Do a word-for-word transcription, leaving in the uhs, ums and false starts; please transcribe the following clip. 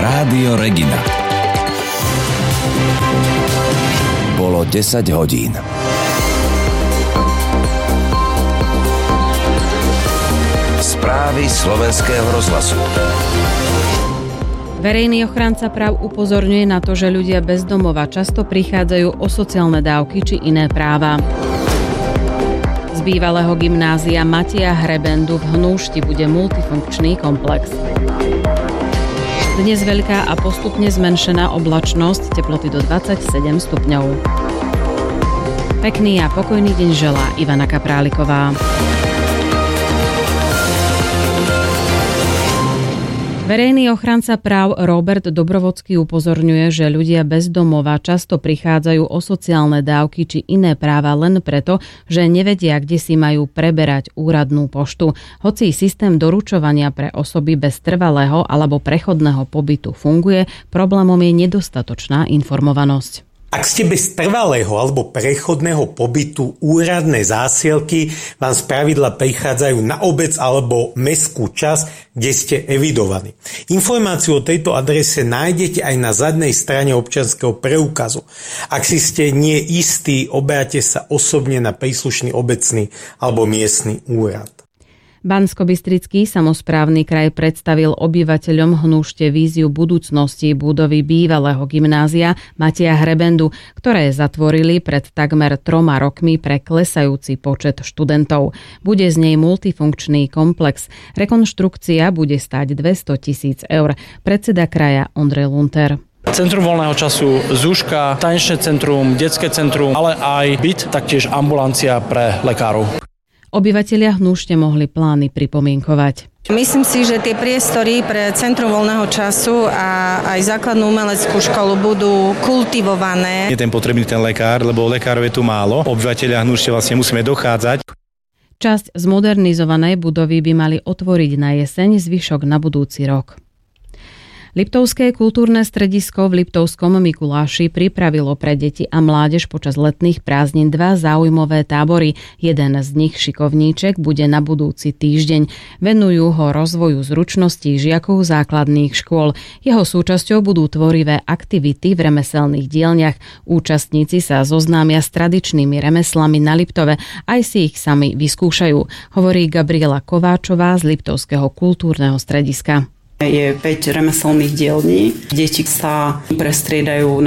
Rádio Regina. Bolo desať hodín. Správy slovenského rozhlasu. Verejný ochranca práv upozorňuje na to, že ľudia bez domova často prichádzajú o sociálne dávky či iné práva. Z bývalého gymnázia Mateja Hrebendu v Hnúšti bude multifunkčný komplex. Dnes veľká a postupne zmenšená oblačnosť, teploty do dvadsaťsedem stupňov. Pekný a pokojný deň želá Ivana Kapráliková. Verejný ochranca práv Robert Dobrovodský upozorňuje, že ľudia bez domova často prichádzajú o sociálne dávky či iné práva len preto, že nevedia, kde si majú preberať úradnú poštu. Hoci systém doručovania pre osoby bez trvalého alebo prechodného pobytu funguje, problémom je nedostatočná informovanosť. Ak ste bez trvalého alebo prechodného pobytu, úradné zásielky vám spravidla prichádzajú na obec alebo mestskú časť, kde ste evidovaní. Informáciu o tejto adrese nájdete aj na zadnej strane občianskeho preukazu. Ak si ste nie istí, obráťte sa osobne na príslušný obecný alebo miestny úrad. Banskobystrický samosprávny kraj predstavil obyvateľom Hnúšte víziu budúcnosti budovy bývalého gymnázia Mateja Hrebendu, ktoré zatvorili pred takmer troma rokmi pre klesajúci počet študentov. Bude z nej multifunkčný komplex. Rekonštrukcia bude stáť dvestotisíc eur. Predseda kraja Ondrej Lunter. Centrum voľného času, zúška, tanečné centrum, detské centrum, ale aj byt, taktiež ambulancia pre lekárov. Obyvatelia Hnúšte mohli plány pripomienkovať. Myslím si, že tie priestory pre Centrum voľného času a aj základnú umeleckú školu budú kultivované. Je ten potrebný ten lekár, lebo lekárov je tu málo. Obyvatelia Hnúšte vlastne musíme dochádzať. Časť zmodernizovanej budovy by mali otvoriť na jeseň, zvyšok na budúci rok. Liptovské kultúrne stredisko v Liptovskom Mikuláši pripravilo pre deti a mládež počas letných prázdnin dva záujmové tábory. Jeden z nich, Šikovníček, bude na budúci týždeň. Venujú ho rozvoju zručností žiakov základných škôl. Jeho súčasťou budú tvorivé aktivity v remeselných dielniach. Účastníci sa zoznámia s tradičnými remeslami na Liptove, aj si ich sami vyskúšajú, hovorí Gabriela Kováčová z Liptovského kultúrneho strediska. Je päť remeselných dielní. Deti sa prestriedajú